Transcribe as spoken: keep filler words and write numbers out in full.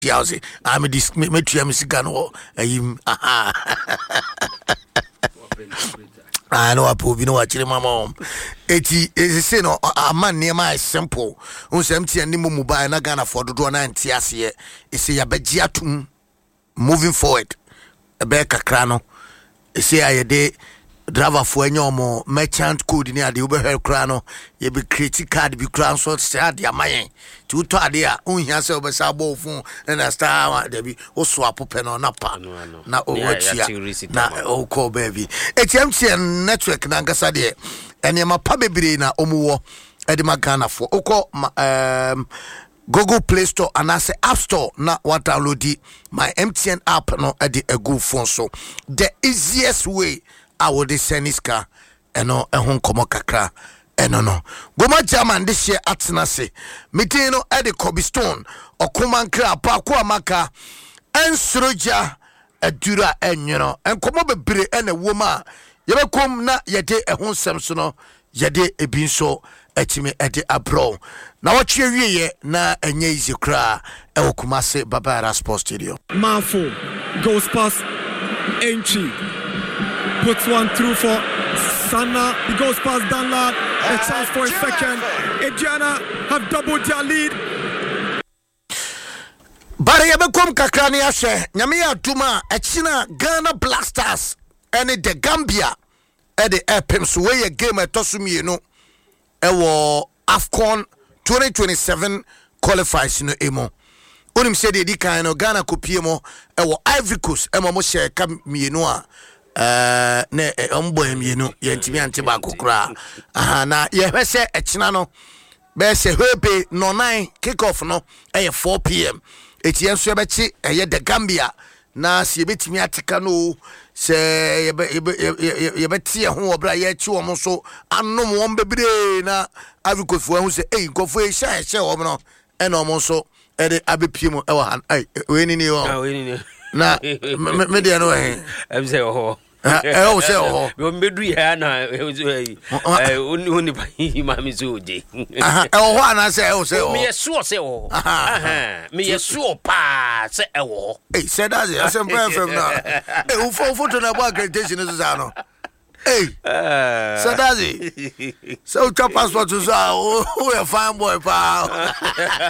Tiazi, I'm a disc Metriamicano, him. I know I prove you know actually my mom. Eighty is a sin or a man near my simple. Who's empty and Nimu by and I can afford to do an antiasia. It's a begiatum moving forward. A beca crano. It's a day. Driver for any more merchant code near the Uber crano, ye be creative card be crown so sad ya my two tadia, un yourself a sabo phone and a star there be o swap pen on upper. Now over here, now oh call baby. It's empty and network Nangasade, and yama pabe na omuo Edimagana for Oko um Google Play Store and I say App Store na what download my M T N app no at the a good phone so the easiest way. I would send his car and no a home como kakra and no no. Goma German this year at Nase. Miteno at the Kobe Stone or Kumankra Pakua Maka and Sroja a Dura and you know and come up bre and a woman. Yabakum na yade a home Samsono yade a binso etime ede abro. Na what ye na enye easy cra e Kumase Babara Sports Studio. Marfo goes past entry. Puts one through for Sana. He goes past Danlad. A chance for a second. Ediana have doubled their lead. Barayabekom Kakrani Ashe. Nyamia Duma. Echina Ghana Blasters. Ene de Gambia. Ede Epim Suweye game at Tosumi no. Ewo AFCON twenty twenty-seven qualifies no emo. Unim said the kind Ghana Kupiemo. Ewo Ivory Coast. Emo mo share kam mienua. Uh, ne ombo emienu yentimi ante ba kokura aha na ye hwese echina no be se hwepe no nine kick off no eh four p m etien so bechi eh de Gambia na se betimi atika no se ye ye beti ho obra ye chi wo so anom wo bebre na avikofu hu se eh kofu e sha e sha wo no e no mo so e de abepiem e wa han ai we ni ni wo ah we ni na me de no eh em say oh eh o say oh we medu ya na eh oni oni pa mami so je ah eh o ana say o say oh me yeso say oh aha me yeso pa say eh oh eh say that say asem fm na eh u fo photo na ba accreditation is that no eh say that say so passport so o o fine boy pa